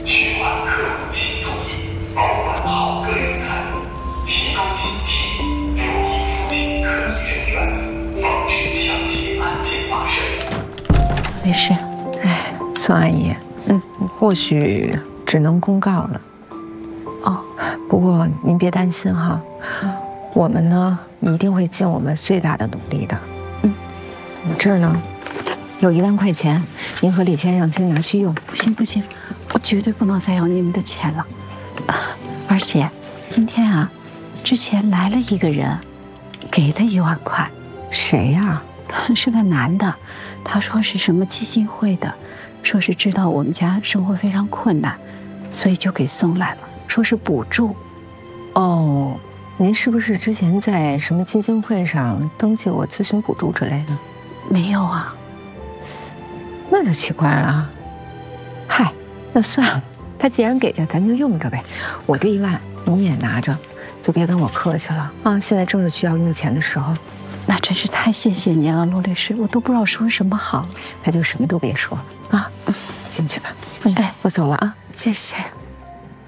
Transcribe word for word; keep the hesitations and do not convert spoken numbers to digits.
取完客户倾注意，保管好个人财物，提高警惕，留意附近可疑人员，防止抢劫案件发生。 没事。 哎，宋阿姨，嗯，或许只能公告了。哦，不过您别担心哈，嗯、我们呢一定会尽我们最大的努力的。嗯，我这儿呢有一万块钱，您和李先生先拿去用。 不行不行，我绝对不能再要你们的钱了。啊，而且今天啊，之前来了一个人，给了一万块。 谁呀？ 是个男的，他说是什么基金会的，说是知道我们家生活非常困难，所以就给送来了，说是补助。 哦，您是不是之前在什么基金会上登记过咨询补助之类的？ 没有啊。 那就奇怪了。嗨，那算了，他既然给着，咱就用着呗。我这一万你也拿着，就别跟我客气了啊！现在正是需要用钱的时候。 那真是太谢谢您了，罗律师，我都不知道说什么好。 那就什么都别说了啊，进去吧。 哎， 我走了啊， 谢谢。